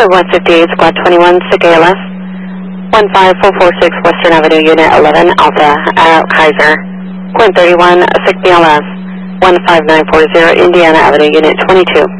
158, Squad 21, SIG ALS, 15446 Western Avenue, Unit 11, Alpha, Kaiser, Quint 31, SIG BLS, 15940, Indiana Avenue, Unit 22.